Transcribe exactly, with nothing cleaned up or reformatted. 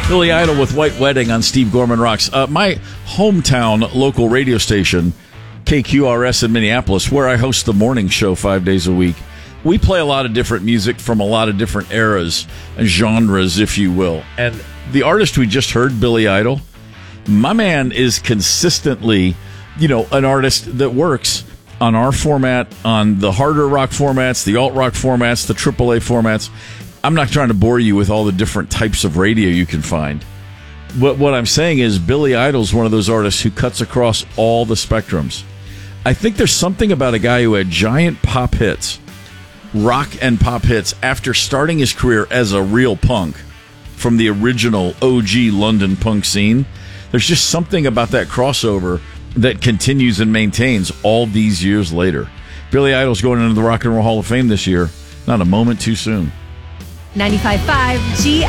Billy Idol with White Wedding on Steve Gorman Rocks. Uh, my hometown local radio station, K Q R S in Minneapolis, where I host the morning show five days a week. We play a lot of different music from a lot of different eras, genres, if you will. And the artist we just heard, Billy Idol, my man is consistently, you know, an artist that works on our format, on the harder rock formats, the alt rock formats, the triple A formats. I'm not trying to bore you with all the different types of radio you can find. But what I'm saying is Billy Idol's one of those artists who cuts across all the spectrums. I think there's something about a guy who had giant pop hits, rock and pop hits, after starting his career as a real punk from the original O G London punk scene. There's just something about that crossover that continues and maintains all these years later. Billy Idol's going into the Rock and Roll Hall of Fame this year. Not a moment too soon. ninety-five point five G